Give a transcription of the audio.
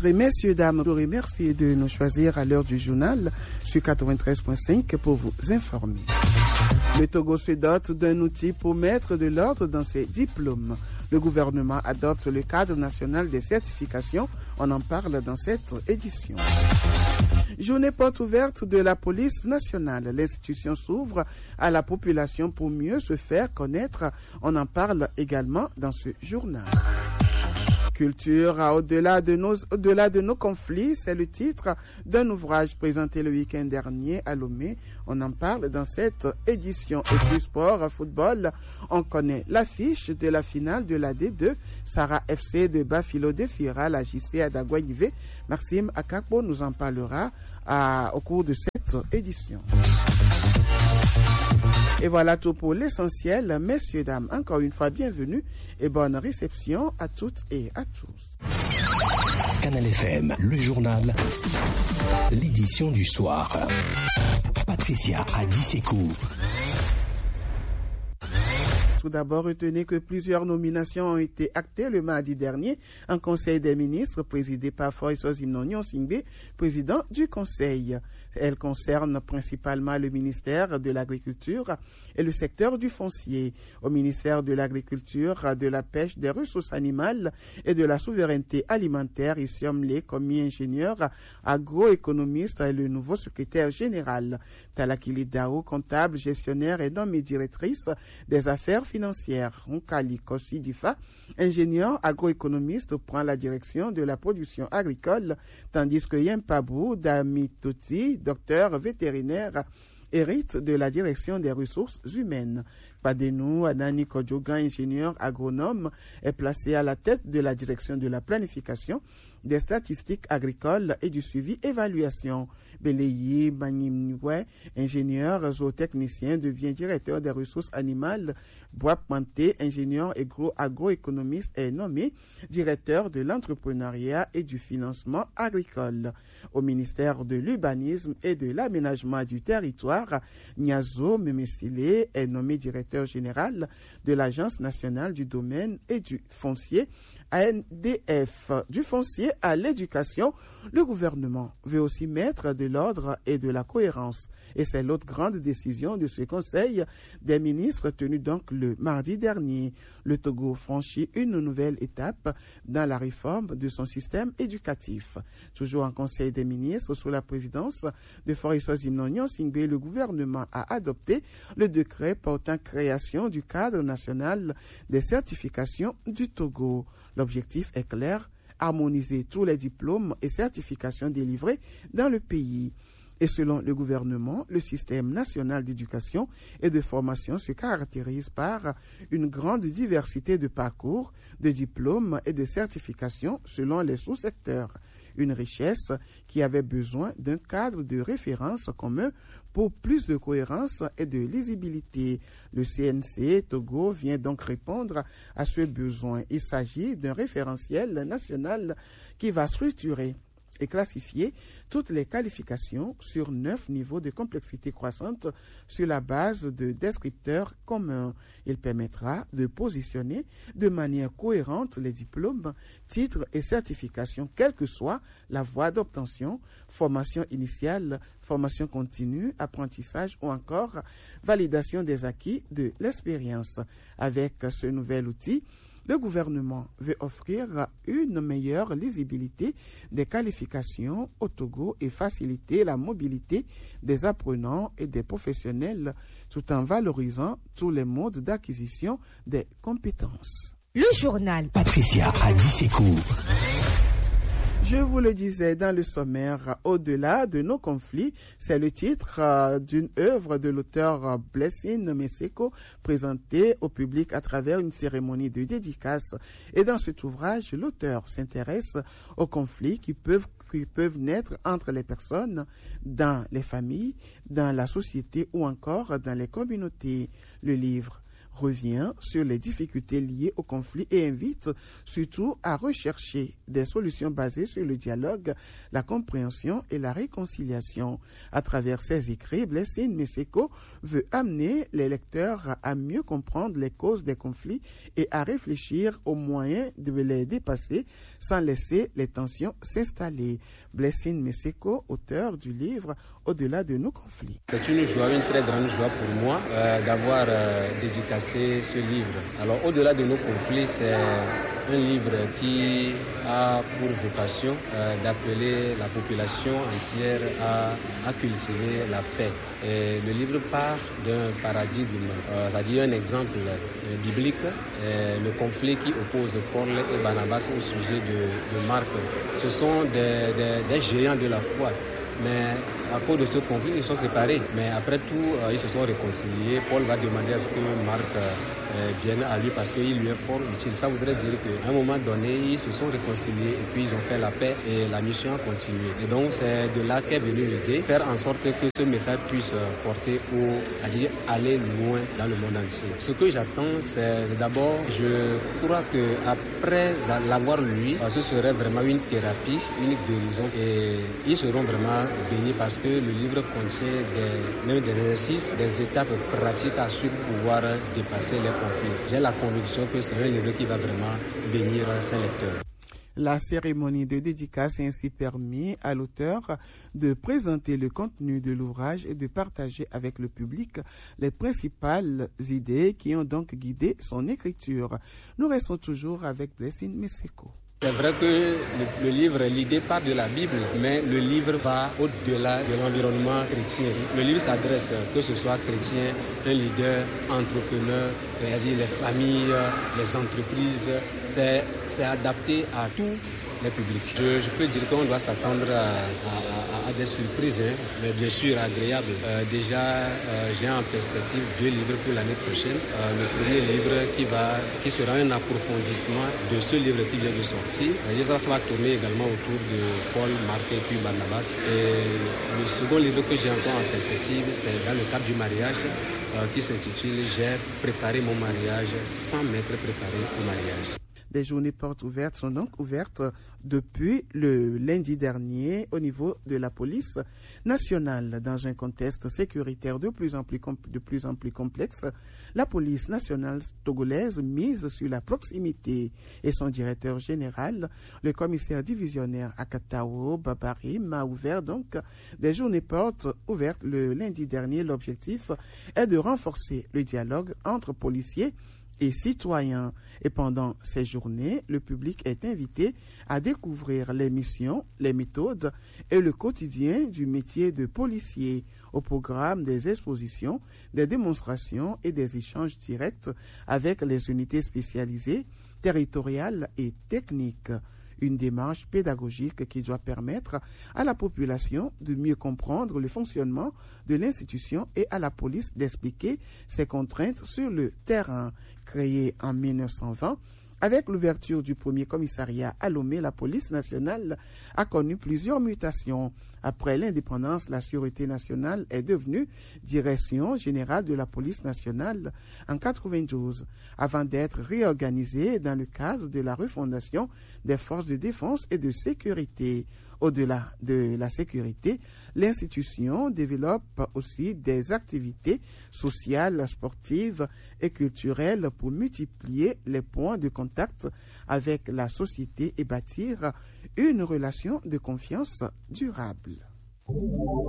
Mesdames et messieurs, dames, je vous remercie de nous choisir à l'heure du journal sur 93.5 pour vous informer. Le Togo se dote d'un outil pour mettre de l'ordre dans ses diplômes. Le gouvernement adopte le cadre national des certifications. On en parle dans cette édition. Journée porte ouverte de la police nationale. L'institution s'ouvre à la population pour mieux se faire connaître. On en parle également dans ce journal. Culture au-delà de nos conflits, c'est le titre d'un ouvrage présenté le week-end dernier à Lomé. On en parle dans cette édition. Et puis sport, football, on connaît l'affiche de la finale de la D2. Sarah FC de Bafilo défiera la JC à Daguayivé. Maxime Akakbo nous en parlera au cours de cette édition. Et voilà tout pour l'essentiel. Messieurs, dames, encore une fois, bienvenue et bonne réception à toutes et à tous. Canal FM, le journal, l'édition du soir. Patricia Adissekou. Tout d'abord, retenez que plusieurs nominations ont été actées le mardi dernier en Conseil des ministres présidé par Foisos Imnonion Singbe, président du Conseil. Elles concernent principalement le ministère de l'Agriculture et le secteur du foncier. Au ministère de l'Agriculture, de la pêche, des ressources animales et de la souveraineté alimentaire, Issiom Lé, commis ingénieur agroéconomiste et le nouveau secrétaire général. Talakili Dao, comptable, gestionnaire et nommée directrice des affaires financières. Nkali Kossi Difa, ingénieur agroéconomiste, prend la direction de la production agricole, tandis que Yempabou Damitoti, docteur vétérinaire, hérite de la direction des ressources humaines. Padenou Anani Kodjoga, ingénieur agronome, est placé à la tête de la direction de la planification, des statistiques agricoles et du suivi-évaluation. Beleyi Banimwe, ingénieur zootechnicien, devient directeur des ressources animales. Bois-Panté, ingénieur agroéconomiste, est nommé directeur de l'entrepreneuriat et du financement agricole. Au ministère de l'urbanisme et de l'aménagement du territoire, Niazo Memesile est nommé directeur général de l'Agence nationale du domaine et du foncier, ANDF. Du foncier à l'éducation, le gouvernement veut aussi mettre de l'ordre et de la cohérence. Et c'est l'autre grande décision de ce Conseil des ministres tenu donc le mardi dernier. Le Togo franchit une nouvelle étape dans la réforme de son système éducatif. Toujours en Conseil des ministres, sous la présidence de Foisos Imnonion Singbe, le gouvernement a adopté le décret portant création du cadre national des certifications du Togo. L'objectif est clair, harmoniser tous les diplômes et certifications délivrés dans le pays. Et selon le gouvernement, le système national d'éducation et de formation se caractérise par une grande diversité de parcours, de diplômes et de certifications selon les sous-secteurs. Une richesse qui avait besoin d'un cadre de référence commun pour plus de cohérence et de lisibilité. Le CNC Togo vient donc répondre à ce besoin. Il s'agit d'un référentiel national qui va structurer et classifier toutes les qualifications sur 9 niveaux de complexité croissante sur la base de descripteurs communs. Il permettra de positionner de manière cohérente les diplômes, titres et certifications, quelle que soit la voie d'obtention, formation initiale, formation continue, apprentissage ou encore validation des acquis de l'expérience. Avec ce nouvel outil, le gouvernement veut offrir une meilleure lisibilité des qualifications au Togo et faciliter la mobilité des apprenants et des professionnels tout en valorisant tous les modes d'acquisition des compétences. Le journal Patricia Adissekou. Je vous le disais dans le sommaire, au-delà de nos conflits, c'est le titre d'une œuvre de l'auteur Blessing Meseko présentée au public à travers une cérémonie de dédicace. Et dans cet ouvrage, l'auteur s'intéresse aux conflits qui peuvent naître entre les personnes, dans les familles, dans la société ou encore dans les communautés. Le livre revient sur les difficultés liées au conflit et invite surtout à rechercher des solutions basées sur le dialogue, la compréhension et la réconciliation. À travers ses écrits, Blessing Meseko veut amener les lecteurs à mieux comprendre les causes des conflits et à réfléchir aux moyens de les dépasser sans laisser les tensions s'installer. Blessing Meseko, auteur du livre Au-delà de nos conflits. C'est une joie, une très grande joie pour moi d'avoir dédicacé ce livre. Alors, Au-delà de nos conflits, c'est un livre qui a pour vocation d'appeler la population entière à cultiver la paix. Et le livre part d'un paradigme, c'est-à-dire un exemple biblique, le conflit qui oppose Paul et Barnabas au sujet de Marc. Ce sont des géants de la foi. Mais à cause de ce conflit, ils sont séparés. Mais après tout, ils se sont réconciliés. Paul va demander à ce que Marc vienne à lui parce qu'il lui est fort utile. Ça voudrait dire qu'à un moment donné, ils se sont réconciliés et puis ils ont fait la paix et la mission a continué. Et donc, c'est de là qu'est venue l'idée, faire en sorte que ce message puisse porter c'est-à-dire aller loin dans le monde entier. Ce que j'attends, c'est d'abord, je crois qu'après l'avoir lu, ce serait vraiment une thérapie, une guérison et ils seront vraiment bénis parce que le livre contient même des exercices, des étapes pratiques à suivre pour pouvoir dépasser les conflits. J'ai la conviction que c'est un livre qui va vraiment bénir ses lecteurs. La cérémonie de dédicace a ainsi permis à l'auteur de présenter le contenu de l'ouvrage et de partager avec le public les principales idées qui ont donc guidé son écriture. Nous restons toujours avec Blessing Meseko. C'est vrai que le livre, l'idée part de la Bible, mais le livre va au-delà de l'environnement chrétien. Le livre s'adresse, que ce soit chrétien, un leader, entrepreneur, c'est-à-dire les familles, les entreprises. C'est adapté à tous les publics. Je peux dire qu'on doit s'attendre à des surprises, mais bien sûr agréables. Déjà, j'ai en perspective 2 livres pour l'année prochaine. Le premier livre qui sera un approfondissement de ce livre qui vient de sortir. Ça va tourner également autour de Paul, Marc et puis Barnabas. Et le second livre que j'ai encore en perspective, c'est dans le cadre du mariage, qui s'intitule « J'ai préparé mon mariage sans m'être préparé au mariage ». Des journées portes ouvertes sont donc ouvertes depuis le lundi dernier au niveau de la police nationale. Dans un contexte sécuritaire de plus en plus complexe, la police nationale togolaise mise sur la proximité et son directeur général, le commissaire divisionnaire Akatao Babarim, a ouvert donc des journées portes ouvertes le lundi dernier. L'objectif est de renforcer le dialogue entre policiers et citoyens. Et pendant ces journées, le public est invité à découvrir les missions, les méthodes et le quotidien du métier de policier. Au programme des expositions, des démonstrations et des échanges directs avec les unités spécialisées, territoriales et techniques. Une démarche pédagogique qui doit permettre à la population de mieux comprendre le fonctionnement de l'institution et à la police d'expliquer ses contraintes sur le terrain. Créée en 1920, avec l'ouverture du premier commissariat à Lomé, la police nationale a connu plusieurs mutations. Après l'indépendance, la Sûreté nationale est devenue Direction générale de la police nationale en 1992, avant d'être réorganisée dans le cadre de la refondation des forces de défense et de sécurité. Au-delà de la sécurité, l'institution développe aussi des activités sociales, sportives et culturelles pour multiplier les points de contact avec la société et bâtir une relation de confiance durable.